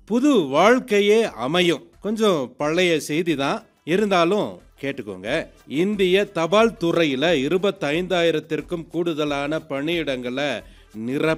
புது வாழ்க்கையே அமையும். கொஞ்சம் பழைய செய்தி தான், இருந்தாலும் கேட்டுக்கோங்க. இந்திய தபால் துறையில 25,000த்திற்கும் கூடுதலான பணியிடங்களை நிரப்ப